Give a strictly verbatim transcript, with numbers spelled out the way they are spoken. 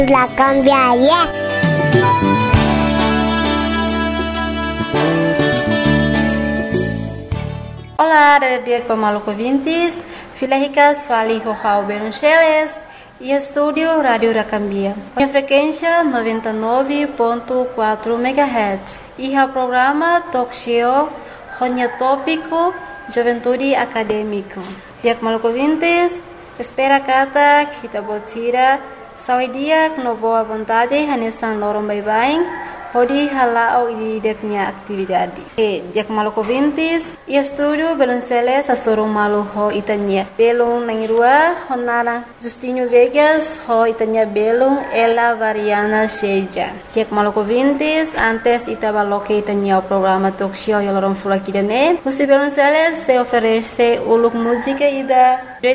La cambiaria. Olá, dia Maluco ouvintes, filha ricas, fali Rojao Beruncheles e estúdio Rádio Racambia. A frequência noventa e nove ponto quatro megahertz e o programa Talk Show Ronha Tópico Juventude Acadêmico. Dia Maluco ouvintes, espera kata kita botira saudia no boa vontade hanesan lorong bye-bye. Hodi halao i deknya atividade. E dia Maluco ouvintes, e estúdio Belunceles a sorong malu ho itanya. Belung nangirua honara Justinho Vegas ho itanya belung ela variana seja. Dia Maluco ouvintes, antes itabaloke itanya o programa talk show yalorong fulakidane. Musi Belunceles se oferece uluk música ida